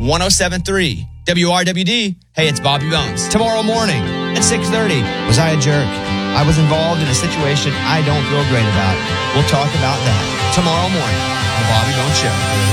107.3 WRWD. Hey, it's Bobby Bones. Tomorrow morning at 6:30. Was I a jerk? I was involved in a situation I don't feel great about. We'll talk about that tomorrow morning on the Bobby Bones Show.